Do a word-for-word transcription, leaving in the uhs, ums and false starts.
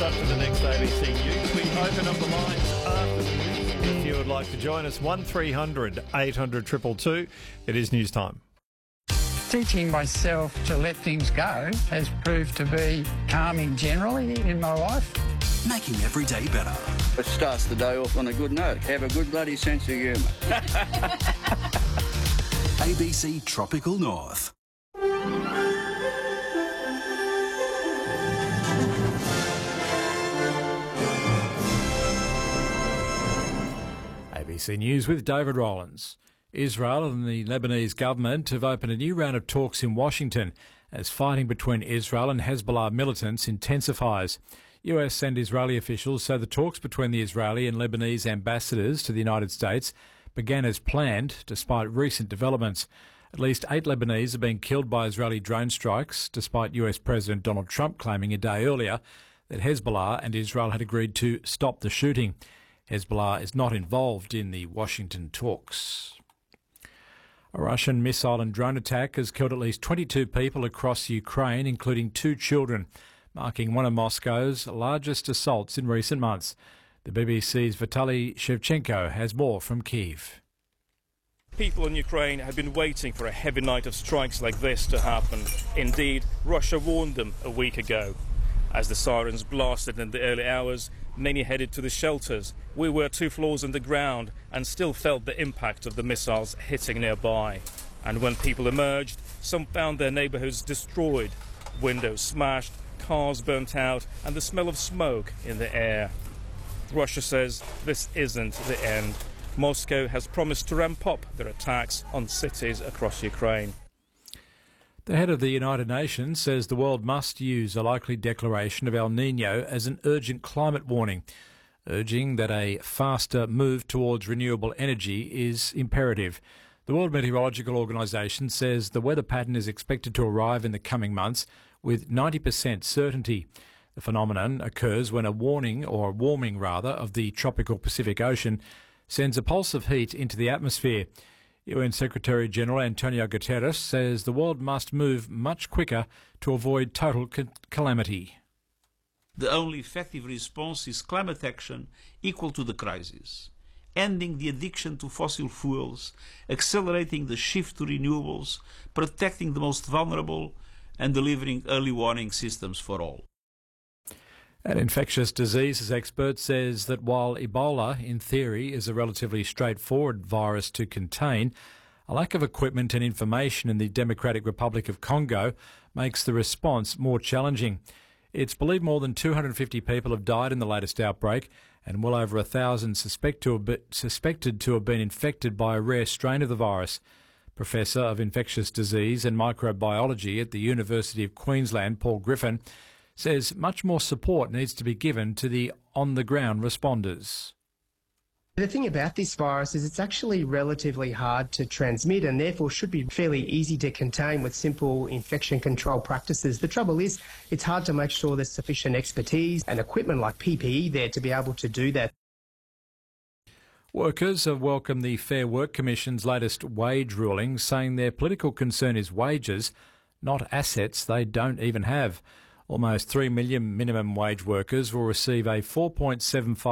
up to the next A B C News. We open up the lines after the news. If you would like to join us, one three hundred eight hundred two two two. It is news time. Teaching myself to let things go has proved to be calming generally in my life. Making every day better. It starts the day off on a good note. Have a good bloody sense of humour. A B C Tropical North. A B C News with David Rollins. Israel and the Lebanese government have opened a new round of talks in Washington as fighting between Israel and Hezbollah militants intensifies. U S and Israeli officials say the talks between the Israeli and Lebanese ambassadors to the United States began as planned despite recent developments. At least eight Lebanese have been killed by Israeli drone strikes, despite U S President Donald Trump claiming a day earlier that Hezbollah and Israel had agreed to stop the shooting. Hezbollah is not involved in the Washington talks. A Russian missile and drone attack has killed at least twenty-two people across Ukraine, including two children, marking one of Moscow's largest assaults in recent months. The B B C's Vitaly Shevchenko has more from Kyiv. People in Ukraine have been waiting for a heavy night of strikes like this to happen. Indeed, Russia warned them a week ago. As the sirens blasted in the early hours, many headed to the shelters. We were two floors underground and still felt the impact of the missiles hitting nearby. And when people emerged, some found their neighbourhoods destroyed, windows smashed, cars burnt out, and the smell of smoke in the air. Russia says this isn't the end. Moscow has promised to ramp up their attacks on cities across Ukraine. The head of the United Nations says the world must use a likely declaration of El Niño as an urgent climate warning, urging that a faster move towards renewable energy is imperative. The World Meteorological Organization says the weather pattern is expected to arrive in the coming months with ninety percent certainty. The phenomenon occurs when a warning, or warming rather, of the tropical Pacific Ocean sends a pulse of heat into the atmosphere. U N Secretary-General Antonio Guterres says the world must move much quicker to avoid total ca- calamity. The only effective response is climate action equal to the crisis, ending the addiction to fossil fuels, accelerating the shift to renewables, protecting the most vulnerable, and delivering early warning systems for all. An infectious diseases expert says that while Ebola, in theory, is a relatively straightforward virus to contain, a lack of equipment and information in the Democratic Republic of Congo makes the response more challenging. It's believed more than two hundred fifty people have died in the latest outbreak, and well over a thousand suspect to have be, suspected to have been infected by a rare strain of the virus. Professor of Infectious Disease and Microbiology at the University of Queensland, Paul Griffin, says much more support needs to be given to the on-the-ground responders. The thing about this virus is it's actually relatively hard to transmit and therefore should be fairly easy to contain with simple infection control practices. The trouble is it's hard to make sure there's sufficient expertise and equipment like P P E there to be able to do that. Workers have welcomed the Fair Work Commission's latest wage ruling, saying their political concern is wages, not assets they don't even have. Almost three million minimum wage workers will receive a four point seven five